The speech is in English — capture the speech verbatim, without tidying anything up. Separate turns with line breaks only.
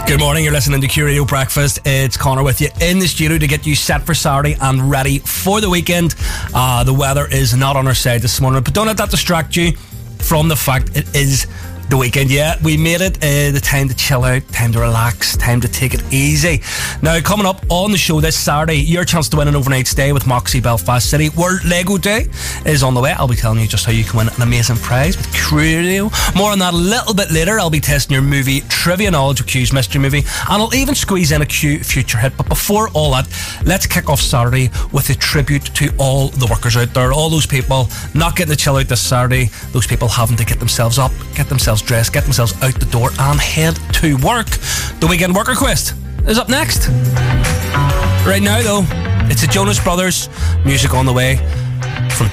Good morning, you're listening to Q Radio Breakfast. It's Connor with you in the studio to get you set for Saturday and ready for the weekend. Uh, the weather is not on our side this morning, but don't let that distract you from the fact it is the weekend. Yeah, we made it uh, the time to chill out, time to relax, time to take it easy. Now, coming up on the show this Saturday, your chance to win an overnight stay with Moxie Belfast City World Lego Day is on the way. I'll be telling you just how you can win an amazing prize with Q Radio. More on that a little bit later. I'll be testing your movie trivia knowledge with Q's Mystery Movie, and I'll even squeeze in a Q future hit. But before all that, let's kick off Saturday with a tribute to all the workers out there, all those people not getting to chill out this Saturday, those people having to get themselves up, get themselves dressed, get themselves out the door and head to work. The Weekend Worker Quest is up next. Right now though, it's the Jonas Brothers, music on the way from